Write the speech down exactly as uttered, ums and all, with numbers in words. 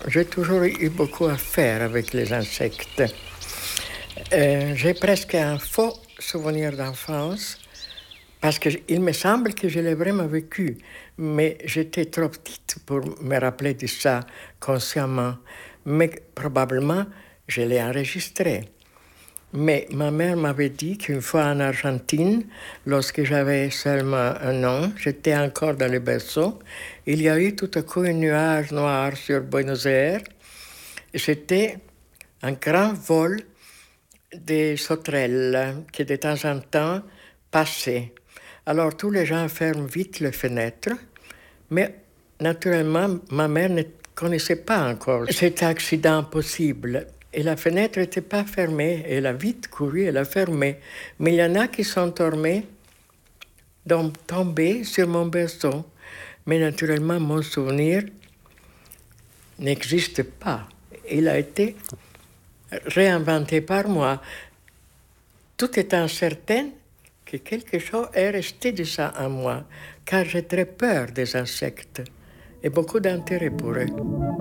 j'ai toujours eu beaucoup à faire avec les insectes. Euh, j'ai presque un faux souvenir d'enfance parce qu'il me semble que je l'ai vraiment vécu, mais j'étais trop petite pour me rappeler de ça consciemment. Mais probablement, je l'ai enregistré. Mais ma mère m'avait dit qu'une fois en Argentine, lorsque j'avais seulement un an, j'étais encore dans le berceau, il y a eu tout à coup un nuage noir sur Buenos Aires. C'était un grand vol des sauterelles qui de temps en temps passaient. Alors tous les gens ferment vite les fenêtres, mais naturellement, ma mère ne connaissait pas encore cet accident possible. Et la fenêtre n'était pas fermée. Elle a vite couru, elle a fermé. Mais il y en a qui sont tombés, donc tombés sur mon berceau. Mais naturellement, mon souvenir n'existe pas. Il a été réinventé par moi, tout étant certaine que quelque chose est resté de ça en moi, car j'ai très peur des insectes et beaucoup d'intérêt pour eux.